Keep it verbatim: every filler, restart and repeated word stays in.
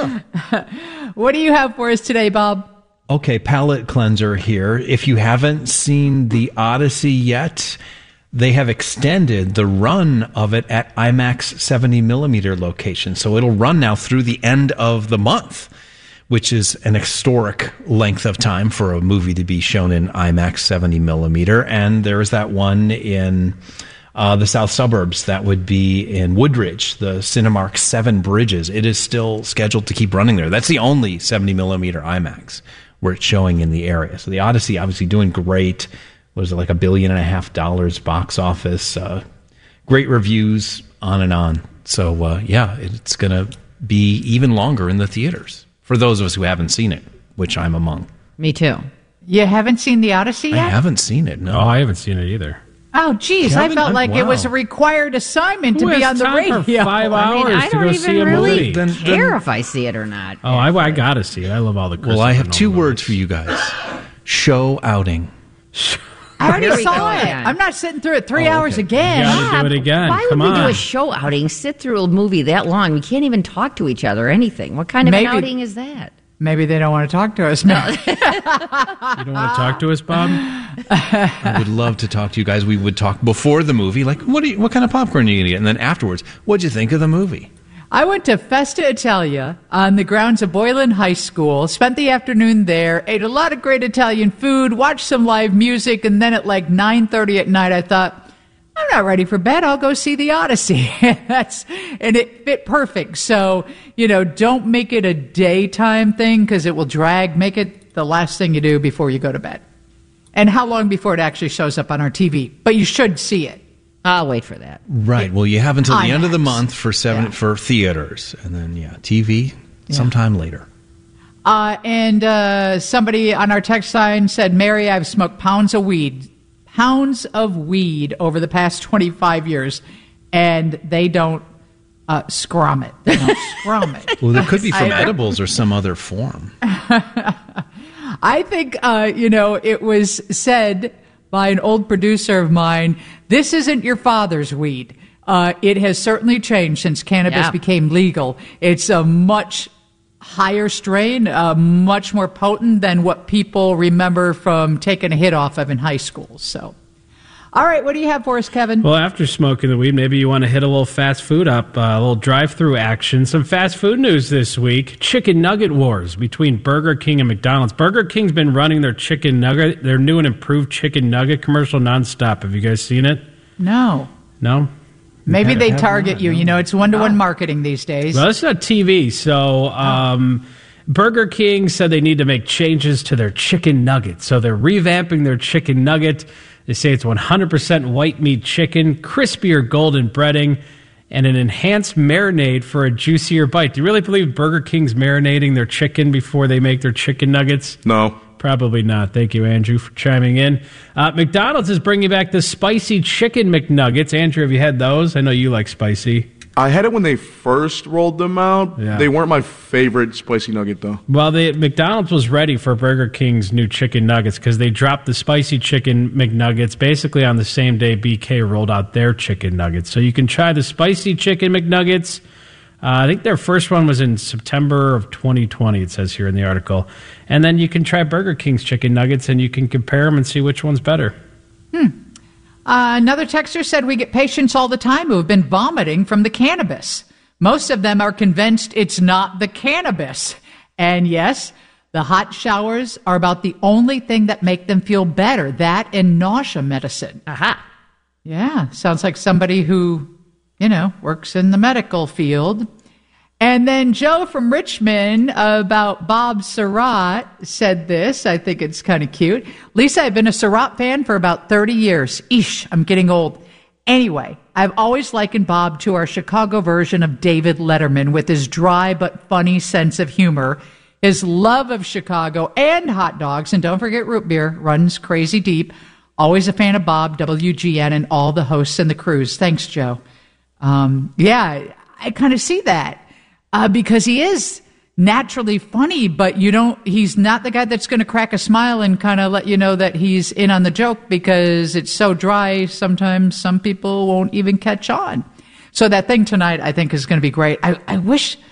What do you have for us today, Bob? Okay, palate cleanser here. If you haven't seen The Odyssey yet, they have extended the run of it at IMAX seventy millimeter location. So it'll run now through the end of the month, which is an historic length of time for a movie to be shown in IMAX seventy millimeter. And there is that one in uh, the south suburbs. That would be in Woodridge, the Cinemark Seven Bridges. It is still scheduled to keep running there. That's the only seventy millimeter IMAX where it's showing in the area. So The Odyssey obviously doing great. Was it like a billion and a half dollars box office? Uh, great reviews, on and on. So, uh, yeah, it's going to be even longer in the theaters for those of us who haven't seen it, which I'm among. Me too. You haven't seen The Odyssey yet? I haven't seen it, no. Oh, I haven't seen it either. Oh, geez, Kevin, I felt like wow. it was a required assignment Who to be has on the time radio. for five I mean, hours I to don't go see even a really movie? Then- care then- if I see it or not. Oh, I, I gotta see it. I love all the Christopher Well, I have Nolan two movies. words for you guys. Show outing. I already Here we saw go it. again. I'm not sitting through it three Oh, hours okay. again. You gotta Bob, do it again. Why Come would we do on. a show outing, sit through a movie that long? We can't even talk to each other or anything. What kind of Maybe- an outing is that? Maybe they don't want to talk to us. You don't want to talk to us, Bob? I would love to talk to you guys. We would talk before the movie, like, what, do you, what kind of popcorn are you going to get? And then afterwards, what'd you think of the movie? I went to Festa Italia on the grounds of Boylan High School, spent the afternoon there, ate a lot of great Italian food, watched some live music, and then at like nine thirty at night, I thought, I'm not ready for bed. I'll go see The Odyssey. That's and it fit perfect. So, you know, don't make it a daytime thing because it will drag. Make it the last thing you do before you go to bed. And how long before it actually shows up on our T V? But you should see it. I'll wait for that. Right. Well, you have until the end of the IMAX. month for seven Yeah. for theaters, and then yeah, T V sometime later. Uh, and uh, somebody on our text line said, Mary, I've smoked pounds of weed, pounds of weed over the past twenty-five years, and they don't uh, scrum it. They don't scrum it. Well, it could be from I- edibles or some other form. I think, uh, you know, it was said by an old producer of mine, this isn't your father's weed. Uh, it has certainly changed since cannabis Yeah. became legal. It's a much higher strain, uh, much more potent than what people remember from taking a hit off of in high school. So, all right, what do you have for us, Kevin? Well, after smoking the weed, maybe you want to hit a little fast food up, uh, a little drive-through action. Some fast food news this week. Chicken nugget wars between Burger King and McDonald's. Burger King's been running their chicken nugget, their new and improved chicken nugget commercial nonstop. Have you guys seen it? No. No? Maybe they have target not, you. no. You know, it's one-to-one marketing these days. Well, it's not T V. So um, Burger King said they need to make changes to their chicken nugget. So they're revamping their chicken nugget. They say it's one hundred percent white meat chicken, crispier golden breading, and an enhanced marinade for a juicier bite. Do you really believe Burger King's marinating their chicken before they make their chicken nuggets? No. Probably not. Thank you, Andrew, for chiming in. Uh, McDonald's is bringing back the spicy chicken McNuggets. Andrew, have you had those? I know you like spicy. I had it when they first rolled them out. Yeah. They weren't my favorite spicy nugget, though. Well, the McDonald's was ready for Burger King's new chicken nuggets because they dropped the spicy chicken McNuggets basically on the same day B K rolled out their chicken nuggets. So you can try the spicy chicken McNuggets. Uh, I think their first one was in September of twenty twenty, it says here in the article. And then you can try Burger King's chicken nuggets and you can compare them and see which one's better. Uh, another texter said we get patients all the time who have been vomiting from the cannabis. Most of them are convinced it's not the cannabis. And yes, the hot showers are about the only thing that make them feel better. That and nausea medicine. Aha. Yeah, sounds like somebody who, you know, works in the medical field. And then Joe from Richmond about Bob Surratt said this. I think it's kind of cute. Lisa, I've been a Surratt fan for about thirty years. Eesh, I'm getting old. Anyway, I've always likened Bob to our Chicago version of David Letterman with his dry but funny sense of humor. His love of Chicago and hot dogs, and don't forget root beer, runs crazy deep. Always a fan of Bob, W G N, and all the hosts and the crews. Thanks, Joe. Um, yeah, I kind of see that. Uh, because he is naturally funny, but you don't, he's not the guy that's going to crack a smile and kind of let you know that he's in on the joke because it's so dry. Sometimes some people won't even catch on. So that thing tonight, I think, is going to be great. I, I wish